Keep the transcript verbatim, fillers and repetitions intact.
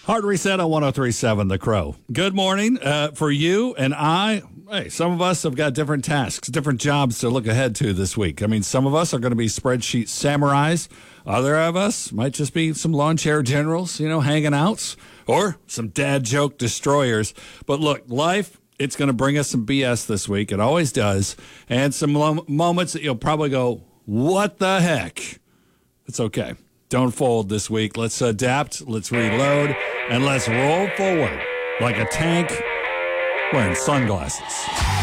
Hard Reset on one oh three point seven The Crow. Good morning uh, for you and I. Hey, some of us have got different tasks, different jobs to look ahead to this week. I mean, some of us are going to be spreadsheet samurais. Other of us might just be some lawn chair generals, you know, hanging out, or some dad joke destroyers. But look, life, it's going to bring us some B S this week. It always does. And some lo- moments that you'll probably go, what the heck? It's okay. Don't fold this week. Let's adapt, let's reload, and let's roll forward like a tank wearing sunglasses.